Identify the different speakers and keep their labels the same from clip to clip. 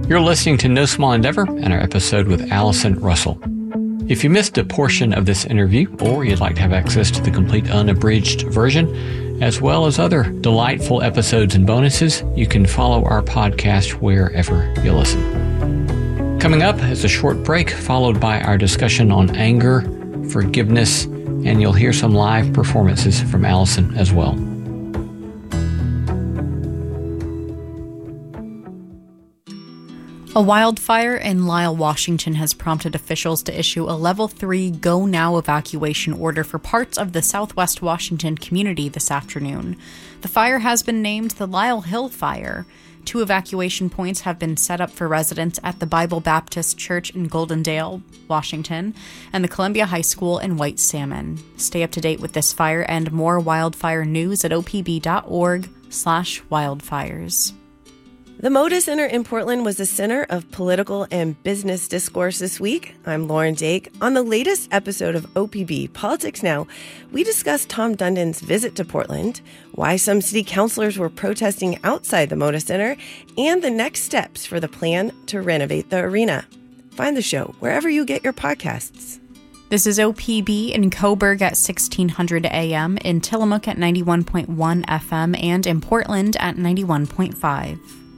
Speaker 1: You're listening to No Small Endeavor and our episode with Allison Russell. If you missed a portion of this interview, or you'd like to have access to the complete unabridged version, as well as other delightful episodes and bonuses, you can follow our podcast wherever you listen. Coming up is a short break, followed by our discussion on anger, forgiveness, and you'll hear some live performances from Allison as well.
Speaker 2: A wildfire in Lisle, Washington has prompted officials to issue a Level 3 Go Now evacuation order for parts of the Southwest Washington community this afternoon. The fire has been named the Lisle Hill Fire. 2 evacuation points have been set up for residents at the Bible Baptist Church in Goldendale, Washington, and the Columbia High School in White Salmon. Stay up to date with this fire and more wildfire news at opb.org/wildfires.
Speaker 3: The Moda Center in Portland was the center of political and business discourse this week. I'm Lauren Dake. On the latest episode of OPB Politics Now, we discussed Tom Dundon's visit to Portland, why some city councilors were protesting outside the Moda Center, and the next steps for the plan to renovate the arena. Find the show wherever you get your podcasts.
Speaker 2: This is OPB in Coburg at 1600 AM, in Tillamook at 91.1 FM, and in Portland at 91.5.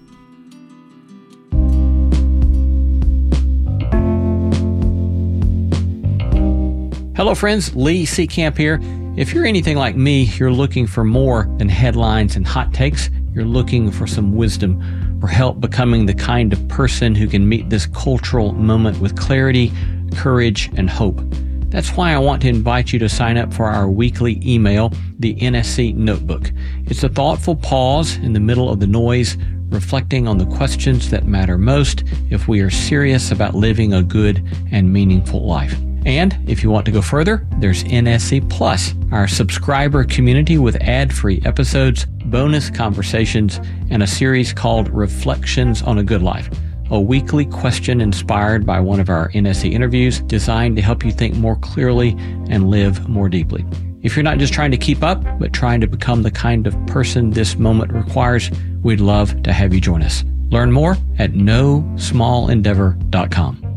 Speaker 1: Hello friends, Lee Seacamp here. If you're anything like me, you're looking for more than headlines and hot takes. You're looking for some wisdom, for help becoming the kind of person who can meet this cultural moment with clarity, courage, and hope. That's why I want to invite you to sign up for our weekly email, the NSC Notebook. It's a thoughtful pause in the middle of the noise, reflecting on the questions that matter most if we are serious about living a good and meaningful life. And if you want to go further, there's NSC Plus, our subscriber community with ad-free episodes, bonus conversations, and a series called Reflections on a Good Life, a weekly question inspired by one of our NSC interviews designed to help you think more clearly and live more deeply. If you're not just trying to keep up, but trying to become the kind of person this moment requires, we'd love to have you join us. Learn more at nosmallendeavor.com.